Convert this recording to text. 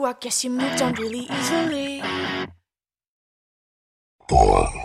I guess you moved on really easily. Bye.